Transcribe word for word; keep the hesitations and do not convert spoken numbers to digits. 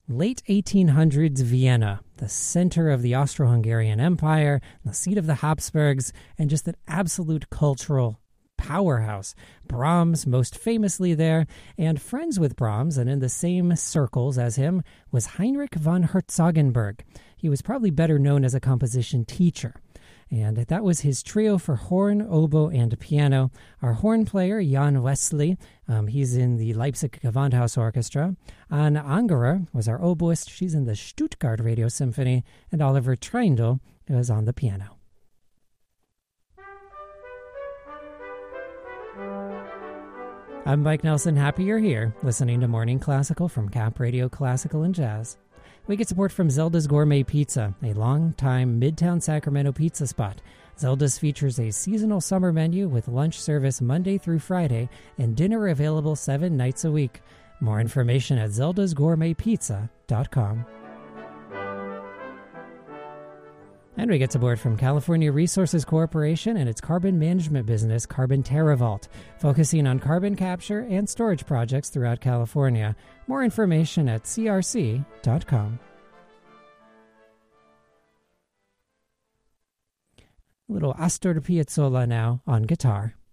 Late eighteen hundreds Vienna, the center of the Austro-Hungarian Empire, the seat of the Habsburgs, and just an absolute cultural powerhouse. Brahms, most famously there, and friends with Brahms and in the same circles as him was Heinrich von Herzogenberg. He was probably better known as a composition teacher. And that was his trio for horn, oboe, and piano. Our horn player, Jan Wesley, um, he's in the Leipzig Gewandhaus Orchestra. Anne Angerer was our oboist. She's in the Stuttgart Radio Symphony. And Oliver Treindl is on the piano. I'm Mike Nelson. Happy you're here, listening to Morning Classical from Cap Radio Classical and Jazz. We get support from Zelda's Gourmet Pizza, a long-time Midtown Sacramento pizza spot. Zelda's features a seasonal summer menu with lunch service Monday through Friday and dinner available seven nights a week. More information at zeldas gourmet pizza dot com. And we get support from California Resources Corporation and its carbon management business, Carbon TerraVault, focusing on carbon capture and storage projects throughout California. More information at c r c dot com. A little Astor Piazzolla now on guitar.